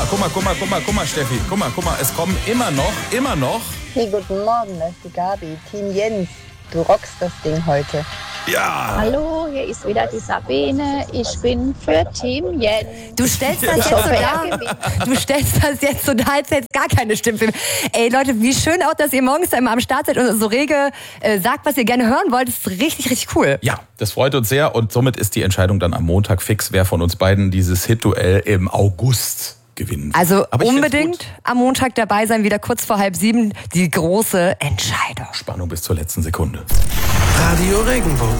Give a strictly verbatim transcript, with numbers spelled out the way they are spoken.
mal, guck mal, guck mal, guck mal, guck mal, Steffi. Guck mal, guck mal, es kommen immer noch, immer noch. Hey, guten Morgen, das ist die Gabi. Team Jens, du rockst das Ding heute. Ja. Hallo, hier ist wieder die Sabine. Ich bin für Team Jens. Du stellst das jetzt so dar. Du stellst das jetzt so dar, als hätte es gar keine Stimme. Ey Leute, wie schön auch, dass ihr morgens da immer am Start seid und so rege äh, sagt, was ihr gerne hören wollt. Das ist richtig, richtig cool. Ja, das freut uns sehr und somit ist die Entscheidung dann am Montag fix, wer von uns beiden dieses Hit-Duell im August gewinnen wird. Also Aber unbedingt am Montag dabei sein, wieder kurz vor halb sieben, die große Entscheidung. Spannung bis zur letzten Sekunde. Radio Regenbogen.